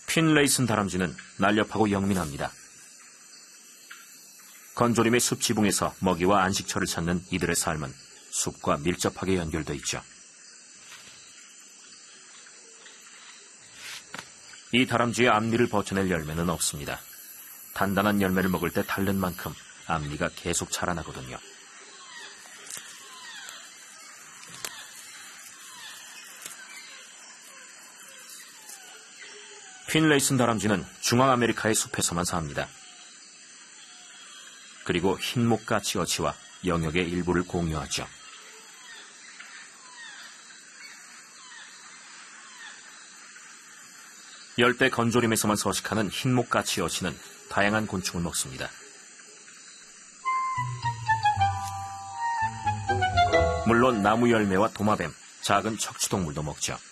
핀레이슨 다람쥐는 날렵하고 영민합니다. 건조림의 숲 지붕에서 먹이와 안식처를 찾는 이들의 삶은 숲과 밀접하게 연결돼 있죠. 이 다람쥐의 앞니를 벗겨낼 열매는 없습니다. 단단한 열매를 먹을 때 닳는 만큼 앞니가 계속 자라나거든요. 핀레이슨 다람쥐는 중앙아메리카의 숲에서만 삽니다. 그리고 흰목가치어치와 영역의 일부를 공유하죠. 열대 건조림에서만 서식하는 흰목가치어치는 다양한 곤충을 먹습니다. 물론 나무 열매와 도마뱀, 작은 척추동물도 먹죠.